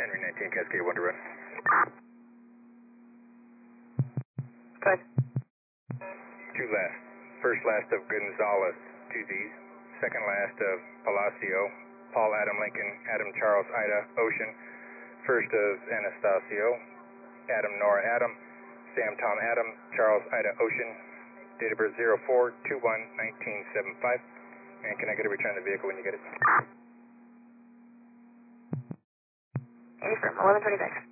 Henry 19 Cascade 1 to run. Good. 2 last. First last of Gonzalez, 2 Z's. Second last of Palacio, Paul Adam Lincoln, Adam Charles Ida Ocean. First of Anastasio, Adam Nora Adam, Sam Tom Adam, Charles Ida Ocean. Date of birth 04/21/1975. And can I get a return of the vehicle when you get it? Affirm, 1126.